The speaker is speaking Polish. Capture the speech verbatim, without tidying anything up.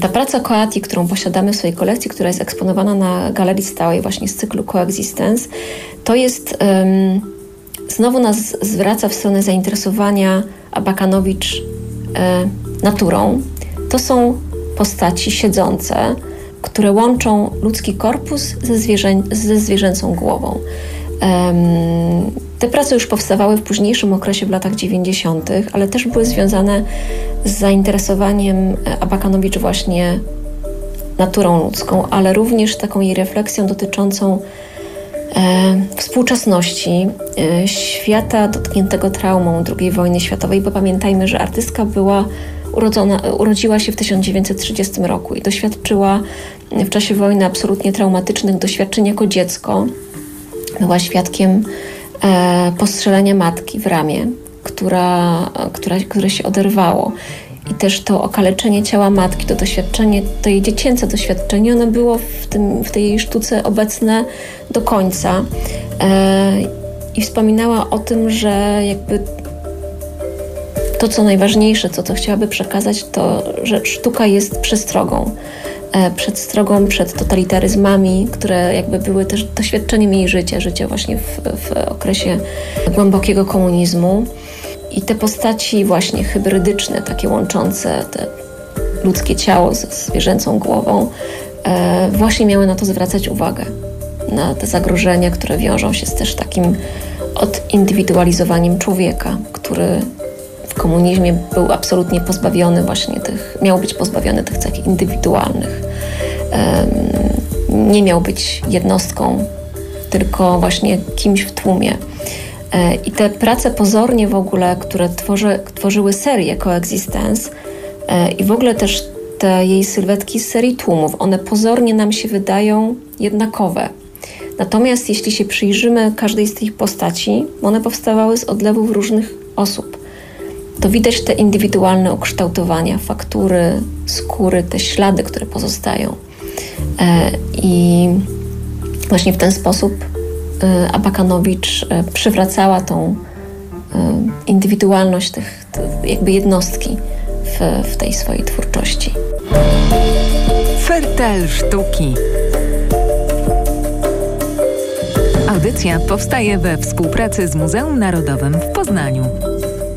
Ta praca Coati, którą posiadamy w swojej kolekcji, która jest eksponowana na Galerii Stałej właśnie z cyklu Coexistence, to jest, um, znowu nas zwraca w stronę zainteresowania Abakanowicz e, naturą. To są postaci siedzące, które łączą ludzki korpus ze, zwierzę, ze zwierzęcą głową. Um, te prace już powstawały w późniejszym okresie, w latach dziewięćdziesiątych, ale też były związane z zainteresowaniem Abakanowicz właśnie naturą ludzką, ale również taką jej refleksją dotyczącą e, współczesności, e, świata dotkniętego traumą drugiej wojny światowej, bo pamiętajmy, że artystka była urodzona, urodziła się w tysiąc dziewięćset trzydziestym roku i doświadczyła w czasie wojny absolutnie traumatycznych doświadczeń jako dziecko. Była świadkiem e, postrzelenia matki w ramię, która, która, które się oderwało. I też to okaleczenie ciała matki, to doświadczenie, to jej dziecięce doświadczenie, ono było w, tym, w tej jej sztuce obecne do końca. E, I wspominała o tym, że jakby to, co najważniejsze, co to chciałaby przekazać, to, że sztuka jest przestrogą. Przestrogą przed totalitaryzmami, które jakby były też doświadczeniem jej życia, życia właśnie w, w okresie głębokiego komunizmu. I te postaci właśnie hybrydyczne, takie łączące te ludzkie ciało ze zwierzęcą głową, e, właśnie miały na to zwracać uwagę. Na te zagrożenia, które wiążą się z też takim odindywidualizowaniem człowieka, który w komunizmie był absolutnie pozbawiony właśnie tych, miał być pozbawiony tych cech indywidualnych. Um, nie miał być jednostką, tylko właśnie kimś w tłumie. E, I te prace pozornie w ogóle, które tworzy, tworzyły serię Coexistence e, i w ogóle też te jej sylwetki z serii Tłumów, one pozornie nam się wydają jednakowe. Natomiast jeśli się przyjrzymy każdej z tych postaci, one powstawały z odlewów różnych osób. To widać te indywidualne ukształtowania, faktury, skóry, te ślady, które pozostają. E, I właśnie w ten sposób e, Abakanowicz e, przywracała tą e, indywidualność tych, tych jakby jednostki w, w tej swojej twórczości. Fertel sztuki. Audycja powstaje we współpracy z Muzeum Narodowym w Poznaniu.